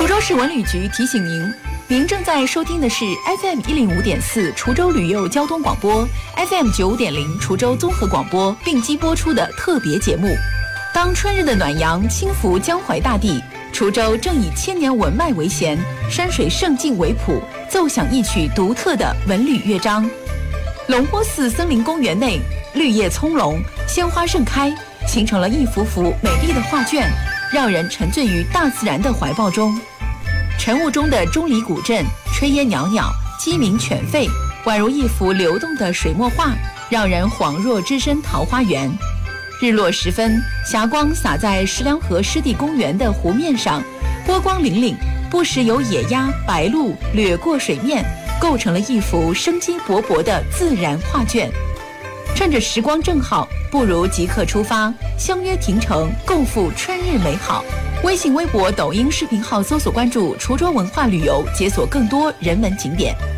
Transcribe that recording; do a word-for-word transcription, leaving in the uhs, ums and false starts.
滁州市文旅局提醒您，您正在收听的是 F M 一零五点四滁州旅游交通广播 ，F M 九五点零滁州综合广播并机播出的特别节目。当春日的暖阳轻拂江淮大地，滁州正以千年文脉为弦，山水胜境为谱，奏响一曲独特的文旅乐章。龙坡寺森林公园内，绿叶葱茏，鲜花盛开，形成了一幅幅美丽的画卷，让人沉醉于大自然的怀抱中。晨雾中的钟离古镇，炊烟袅袅，鸡鸣犬吠，宛如一幅流动的水墨画，让人恍若置身桃花源。日落时分，霞光洒在石梁河湿地公园的湖面上，波光粼粼，不时有野鸭、白鹭掠过水面，构成了一幅生机勃勃的自然画卷。趁着时光正好，不如即刻出发，相约亭城，共赴春日美好。微信、微博、抖音视频号搜索关注滁州文化旅游，解锁更多人文景点。